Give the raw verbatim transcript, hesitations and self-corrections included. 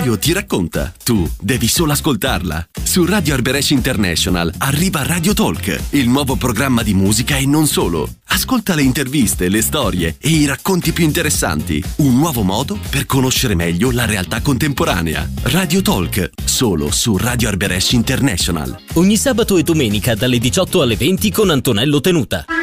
radio ti racconta, tu devi solo ascoltarla. Su Radio Arberesh International arriva Radio Talk, il nuovo programma di musica e non solo. Ascolta le interviste, le storie e i racconti più interessanti. Un nuovo modo per conoscere meglio la realtà contemporanea. Radio Talk, solo su Radio Arberesh International. Ogni sabato e domenica dalle diciotto alle venti con Antonello Tenuta.